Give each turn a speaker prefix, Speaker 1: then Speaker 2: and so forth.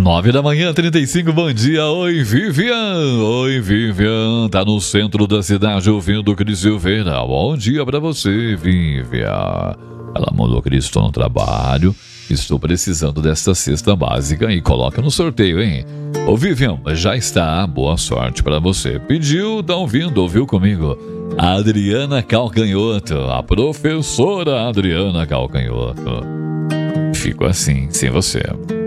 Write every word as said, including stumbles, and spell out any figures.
Speaker 1: Nove da manhã, trinta e cinco, bom dia. Oi, Vivian. Oi, Vivian. Tá no centro da cidade ouvindo o Cris Silveira. Bom dia pra você, Vivian. Ela mandou: Cris, estou no trabalho. Estou precisando desta cesta básica e coloca no sorteio, hein? Ô, Vivian, já está. Boa sorte pra você. Pediu, tá ouvindo, ouviu comigo? A Adriana Calcanhoto. A professora Adriana Calcanhoto. Fico assim, sem você.